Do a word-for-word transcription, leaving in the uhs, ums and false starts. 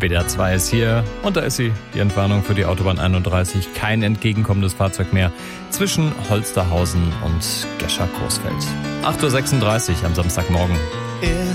B D R zwei ist hier und da ist sie, die Entwarnung für die Autobahn einunddreißig. Kein entgegenkommendes Fahrzeug mehr zwischen Holsterhausen und Gescher-Coesfeld. acht Uhr sechsunddreißig am Samstagmorgen.